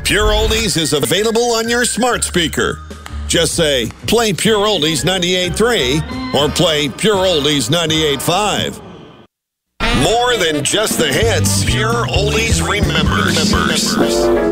Pure Oldies is available on your smart speaker. Just say, play Pure Oldies 98.3 or play Pure Oldies 98.5. More than just the hits, Pure Oldies remembers.